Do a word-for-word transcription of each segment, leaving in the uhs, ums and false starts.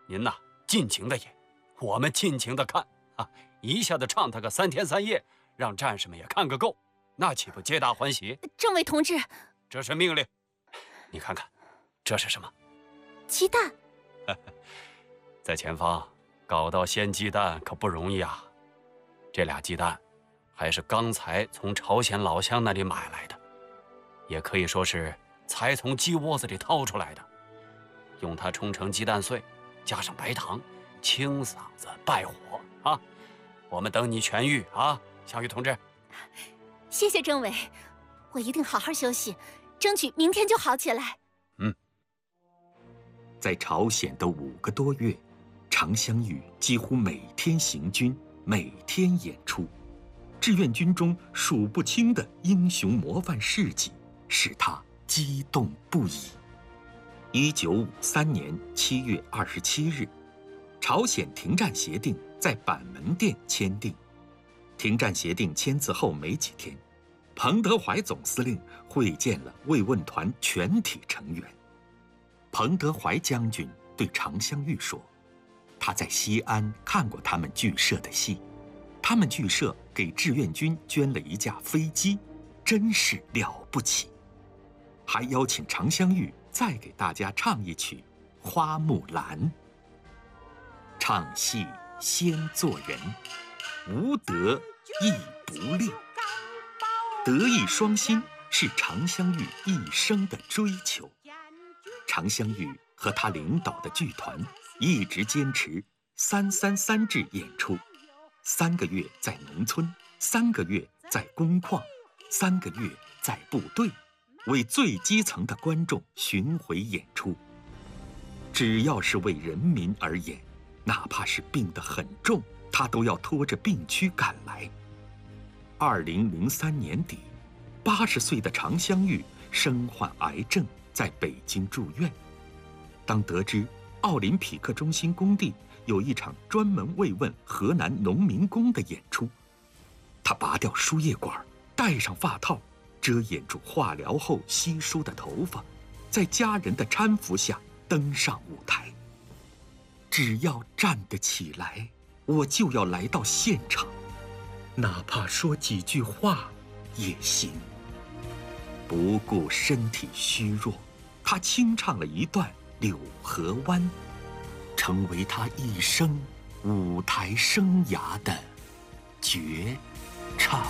您呐尽情的演，我们尽情的看啊！一下子唱他个三天三夜，让战士们也看个够，那岂不皆大欢喜？ 政委同志， 这是命令。你看看，这是什么？ 鸡蛋。 在前方搞到鲜鸡蛋可不容易啊！这俩鸡蛋，还是刚才从朝鲜老乡那里买来的，也可以说是才从鸡窝子里掏出来的。用它冲成鸡蛋碎，加上白糖，清嗓子败火啊！我们等你痊愈啊，项羽同志。 谢谢政委，我一定好好休息，争取明天就好起来。 嗯。 在朝鲜的五个多月，常香玉几乎每天行军，每天演出。志愿军中数不清的英雄模范事迹，使他激动不已。一九五三年七月二十七日，朝鲜停战协定在板门店签订。停战协定签字后没几天，彭德怀总司令会见了慰问团全体成员。彭德怀将军对常香玉说，他在西安看过他们剧社的戏，他们剧社给志愿军捐了一架飞机，真是了不起。还邀请常香玉再给大家唱一曲《花木兰》。唱戏先做人，无德亦不立。德艺双馨是常香玉一生的追求。常香玉和他领导的剧团一直坚持三三三制演出，三个月在农村，三个月在工矿，三个月在部队，为最基层的观众巡回演出。只要是为人民而演，哪怕是病得很重，他都要拖着病躯赶来。二零零三年底，八十岁的常香玉身患癌症，在北京住院。当得知奥林匹克中心工地有一场专门慰问河南农民工的演出，他拔掉输液管，戴上发套，遮掩住化疗后稀疏的头发，在家人的搀扶下登上舞台。只要站得起来，我就要来到现场，哪怕说几句话也行。不顾身体虚弱，他清唱了一段《柳河湾》，成为他一生舞台生涯的绝唱。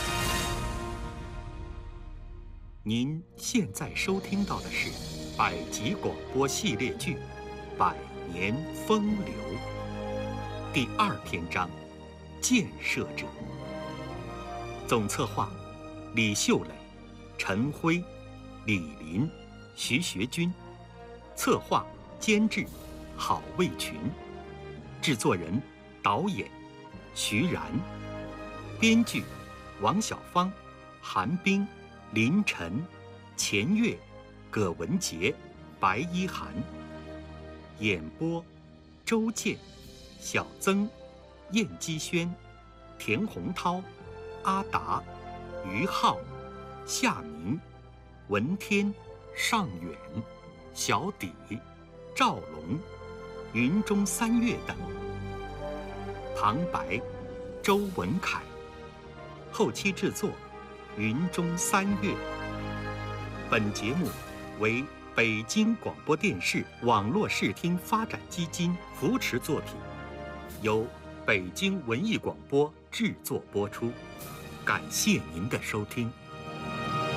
您现在收听到的是百集广播系列剧《百年风流》第二篇章《建设者》。总策划李秀磊、陈辉、李林、徐学军，策划监制郝卫群，制作人导演徐然，编剧王小芳、韩冰、林晨、钱月、葛文杰、白一涵，演播周健、小曾、燕姬轩、田洪涛、阿达、于浩、夏明、文天、尚远、小底、赵龙、云中三月等。旁白周文凯，后期制作云中三月。本节目为北京广播电视网络视听发展基金扶持作品，由北京文艺广播制作播出。感谢您的收听。